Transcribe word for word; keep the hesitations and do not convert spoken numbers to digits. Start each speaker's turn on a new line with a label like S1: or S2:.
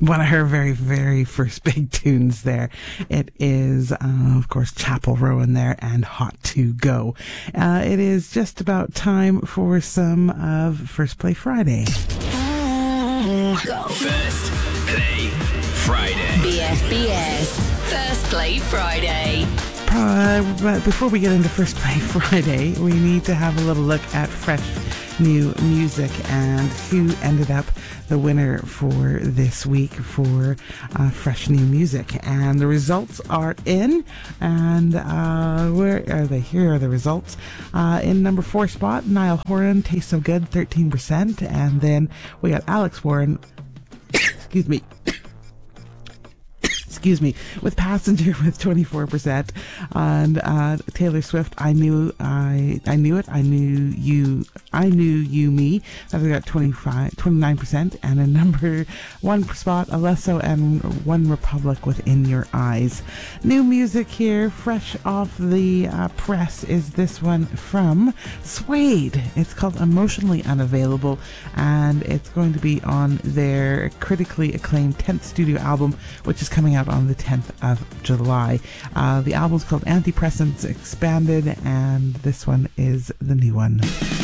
S1: one of her very, very first big tunes there. It is, uh, of course, Chapel Row in there and Hot to Go. Uh, it is just about time for some of First Play Friday.
S2: Go. First Play Friday. B F B S. First Play Friday.
S1: Uh, but before we get into First Play Friday, we need to have a little look at fresh new music and who ended up the winner for this week for uh, fresh new music. And the results are in, and uh, where are they? Here are the results. Uh, in number four spot, Niall Horan, Taste So Good, thirteen percent. And then we got Alex Warren, excuse me, excuse me, with Passenger with twenty-four percent, and uh, Taylor Swift, I knew, I, I knew it, I knew you, I knew you, me, that got twenty-five, twenty-nine percent, and a number one spot, Alesso and One Republic with In Your Eyes. New music here, fresh off the uh, press, is this one from Suede. It's called Emotionally Unavailable, and it's going to be on their critically acclaimed tenth studio album, which is coming out on the tenth of July. Uh, the album's called Antidepressants Expanded, and this one is the new one.